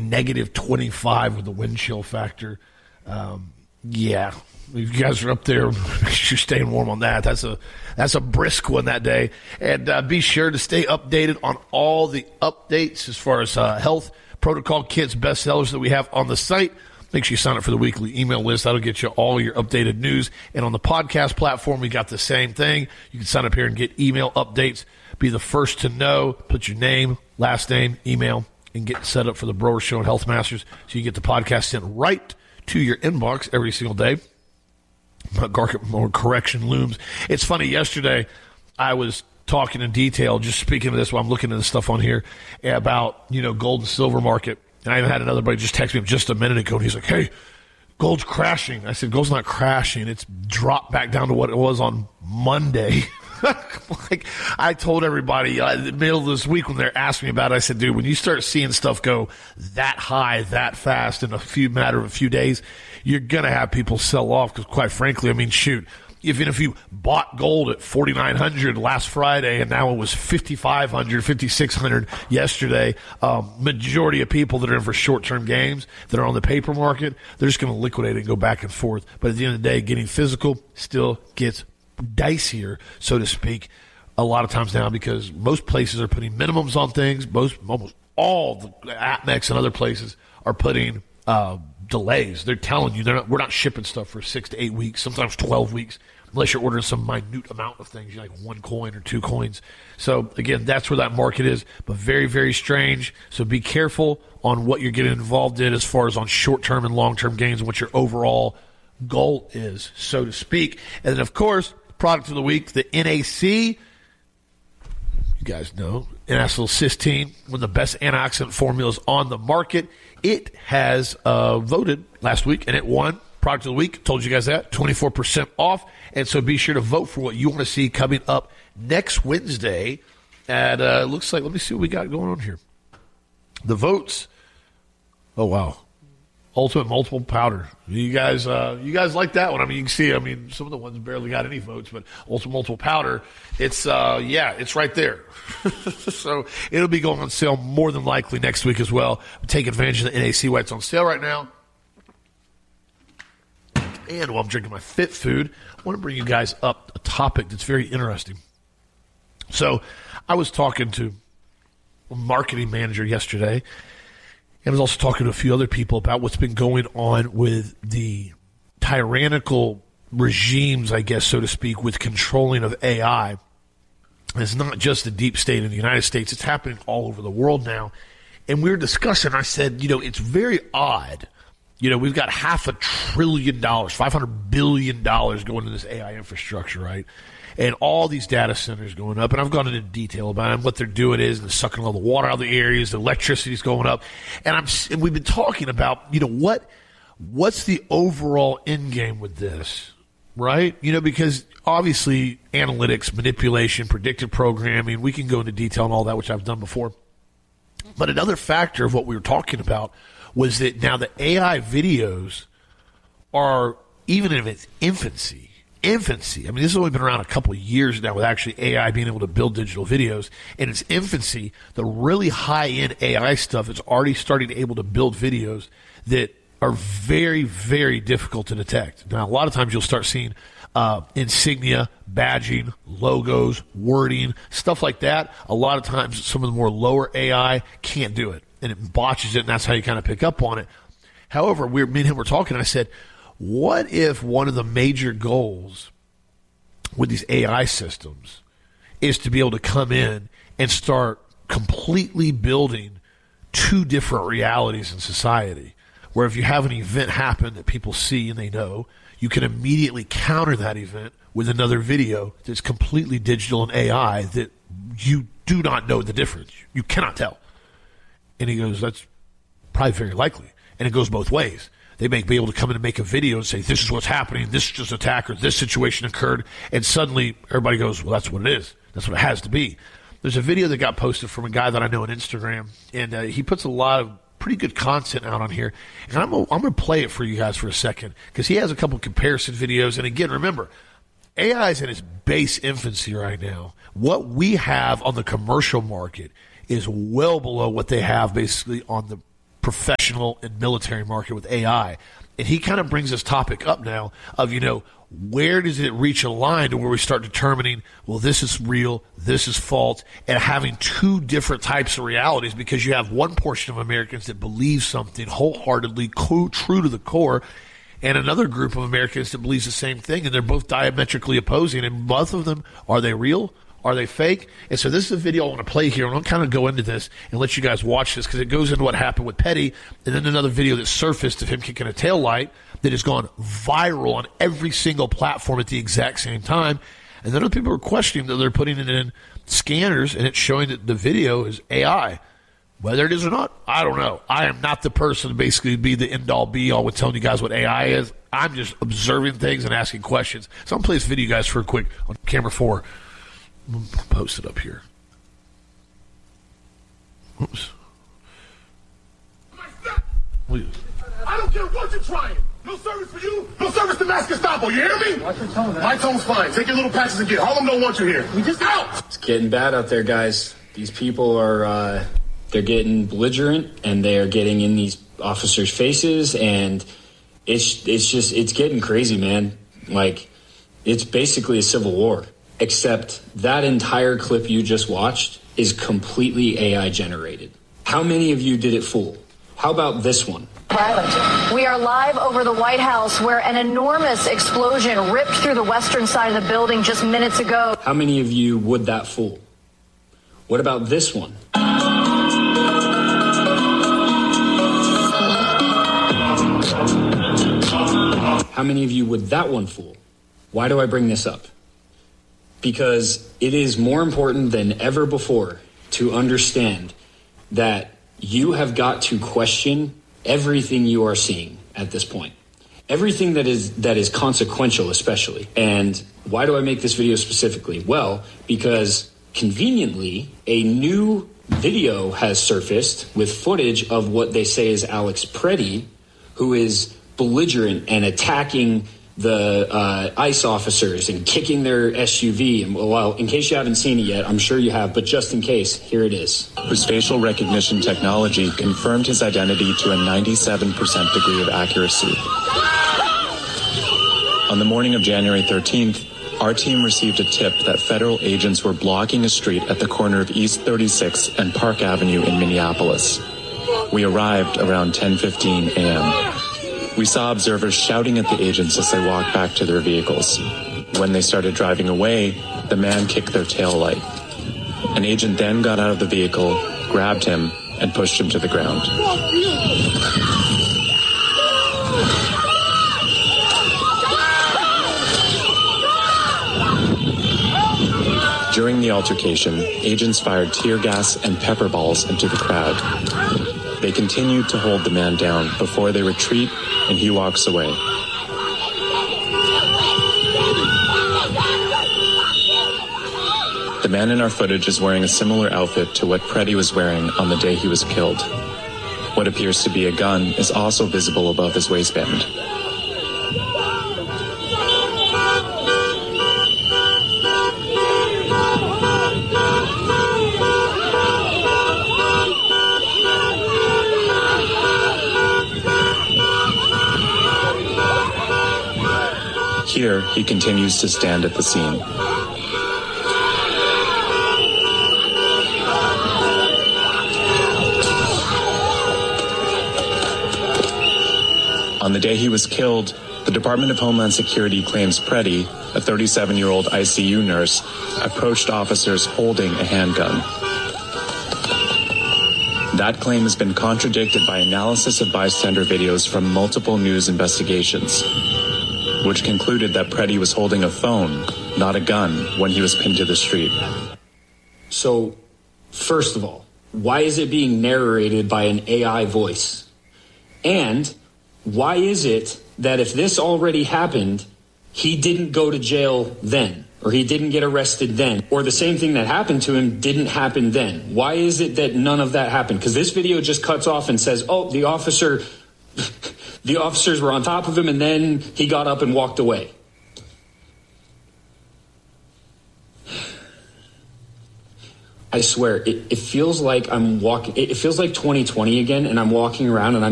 negative 25 with the wind chill factor. Yeah, if you guys are up there, you're staying warm on that. That's a brisk one that day. And be sure to stay updated on all the updates as far as health protocol kits, bestsellers that we have on the site. Make sure you sign up for the weekly email list. That'll get you all your updated news. And on the podcast platform, we got the same thing. You can sign up here and get email updates. Be the first to know. Put your name, last name, email, and get set up for the Broer Show and Health Masters so you get the podcast sent right to your inbox every single day. More correction looms. It's funny, yesterday I was talking in detail, just speaking of this while I'm looking at the stuff on here, about, gold and silver market. And I even had another buddy just text me just a minute ago, and he's like, hey, gold's crashing. I said, gold's not crashing. It's dropped back down to what it was on Monday. Like, I told everybody in the middle of this week when they're asking me about it, I said, dude, when you start seeing stuff go that high, that fast in a matter of a few days, you're going to have people sell off because, quite frankly, I mean, shoot, even if you bought gold at $4,900 last Friday and now it was $5,500, $5,600 yesterday, majority of people that are in for short-term gains that are on the paper market, they're just going to liquidate it and go back and forth. But at the end of the day, getting physical still gets dicier, so to speak, a lot of times now because most places are putting minimums on things. Almost all the APMEX and other places are putting delays. They're telling you we're not shipping stuff for 6 to 8 weeks, sometimes 12 weeks, unless you're ordering some minute amount of things, like 1 coin or 2 coins. So, again, that's where that market is, but very, very strange. So be careful on what you're getting involved in as far as on short-term and long-term gains and what your overall goal is, so to speak. And then, of course, product of the week, the NAC. You guys know, N-acetylcysteine, one of the best antioxidant formulas on the market. It has voted last week, and it won product of the week. Told you guys that, 24% off. And so be sure to vote for what you want to see coming up next Wednesday. And it looks like, let me see what we got going on here. The votes. Oh, wow. Ultimate multiple powder. You guys like that one? I mean, you can see, some of the ones barely got any votes, but ultimate multiple powder, it's right there. So it'll be going on sale more than likely next week as well. Take advantage of the NAC while it's on sale right now. And while I'm drinking my Fit Food, I want to bring you guys up a topic that's very interesting. So I was talking to a marketing manager yesterday, and I was also talking to a few other people about what's been going on with the tyrannical regimes, I guess, so to speak, with controlling of AI. It's not just the deep state in the United States. It's happening all over the world now. And we were discussing, I said, it's very odd. We've got $500 billion, $500 billion going into this AI infrastructure, right? And all these data centers going up, and I've gone into detail about it. What they're doing is they're sucking all the water out of the areas, the electricity's going up, and we've been talking about, what's the overall end game with this, right? Because obviously analytics, manipulation, predictive programming, we can go into detail on all that, which I've done before. But another factor of what we were talking about was that now the AI videos are even in its infancy. I mean, this has only been around a couple of years now with actually AI being able to build digital videos. In its infancy, the really high-end AI stuff is already starting to able to build videos that are very, very difficult to detect. Now, a lot of times you'll start seeing insignia, badging, logos, wording, stuff like that. A lot of times some of the more lower AI can't do it, and it botches it, and that's how you kind of pick up on it. However, me and him were talking, and I said, what if one of the major goals with these AI systems is to be able to come in and start completely building 2 different realities in society, where if you have an event happen that people see and they know, you can immediately counter that event with another video that's completely digital and AI that you do not know the difference. You cannot tell. And he goes, that's probably very likely. And it goes both ways. They may be able to come in and make a video and say, this is what's happening, this is just an attack, or this situation occurred, and suddenly everybody goes, well, that's what it is. That's what it has to be. There's a video that got posted from a guy that I know on Instagram, and he puts a lot of pretty good content out on here. And I'm going to play it for you guys for a second, because he has a couple comparison videos. And again, remember, AI is in its base infancy right now. What we have on the commercial market is well below what they have basically on the professional and military market with AI. And he kind of brings this topic up now of, where does it reach a line to where we start determining, well, this is real, this is false, and having two different types of realities, because you have one portion of Americans that believe something wholeheartedly, true to the core, and another group of Americans that believes the same thing, and they're both diametrically opposing. And both of them, are they real? Are they fake? And so this is a video I want to play here, and I'll kind of go into this and let you guys watch this, because it goes into what happened with Petty, and then another video that surfaced of him kicking a taillight that has gone viral on every single platform at the exact same time. And then other people are questioning that they're putting it in scanners, and it's showing that the video is AI. Whether it is or not, I don't know. I am not the person to basically be the end-all, be-all with telling you guys what AI is. I'm just observing things and asking questions. So I'm going to play this video, guys, for a quick on camera 4. I'm going to post it up here. Oops. I don't care what you're trying. No service for you, no service to Mass Gestapo. You hear me? Watch your tone, man. My tone's fine. Take your little patches and get. Harlem don't want you here. We just out. It's getting bad out there, guys. These people are, they're getting belligerent, and they are getting in these officers' faces, and it's getting crazy, man. Like, it's basically a civil war, except that entire clip you just watched is completely AI generated. How many of you did it fool? How about this one? We are live over the White House, where an enormous explosion ripped through the western side of the building just minutes ago. How many of you would that fool? What about this one? How many of you would that one fool? Why do I bring this up? Because it is more important than ever before to understand that you have got to question everything you are seeing at this point. Everything that is consequential, especially. And why do I make this video specifically? Well, because conveniently, a new video has surfaced with footage of what they say is Alex Preddy, who is belligerent and attacking the ICE officers and kicking their SUV. And, well, in case you haven't seen it yet, I'm sure you have, but just in case, here it is. Whose facial recognition technology confirmed his identity to a 97% degree of accuracy. On the morning of January 13th, our team received a tip that federal agents were blocking a street at the corner of East 36th and Park Avenue in Minneapolis. We arrived around 10:15 a.m. We saw observers shouting at the agents as they walked back to their vehicles. When they started driving away, the man kicked their taillight. An agent then got out of the vehicle, grabbed him, and pushed him to the ground. During the altercation, agents fired tear gas and pepper balls into the crowd. They continued to hold the man down before they retreat, and he walks away. The man in our footage is wearing a similar outfit to what Preddy was wearing on the day he was killed. What appears to be a gun is also visible above his waistband. Here, he continues to stand at the scene. On the day he was killed, the Department of Homeland Security claims Preddy, a 37-year-old ICU nurse, approached officers holding a handgun. That claim has been contradicted by analysis of bystander videos from multiple news investigations, which concluded that Preddy was holding a phone, not a gun, when he was pinned to the street. So, first of all, why is it being narrated by an AI voice? And why is it that if this already happened, he didn't go to jail then, or he didn't get arrested then, or the same thing that happened to him didn't happen then? Why is it that none of that happened? Because this video just cuts off and says, oh, the officers were on top of him, and then he got up and walked away. I swear, it feels like I'm walking. It feels like 2020 again, and I'm walking around and I'm